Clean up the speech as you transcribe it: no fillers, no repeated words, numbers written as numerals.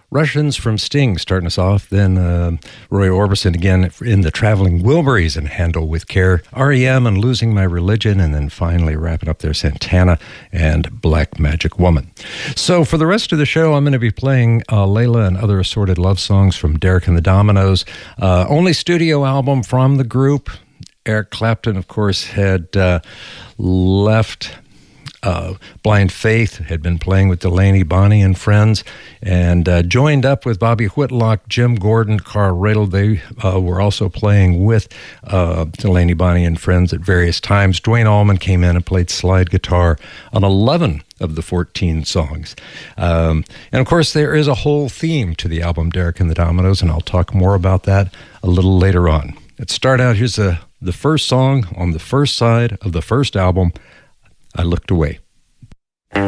Russians from Sting starting us off, then Roy Orbison again in the Traveling Wilburys and Handle with Care, REM and Losing My Religion, and then finally wrapping up there Santana and Black Magic Woman. So for the rest of the show, I'm going to be playing Layla and Other Assorted Love Songs from Derek and the Dominoes, only studio album from the group. Eric Clapton, of course, had left Blind Faith, had been playing with Delaney, Bonnie, and friends, and joined up with Bobby Whitlock, Jim Gordon, Carl Radle. They were also playing with Delaney, Bonnie, and friends at various times. Duane Allman came in and played slide guitar on 11 of the 14 songs. And of course, there is a whole theme to the album Derek and the Dominoes, and I'll talk more about that a little later on. Let's start out. Here's the first song on the first side of the first album, I Looked Away.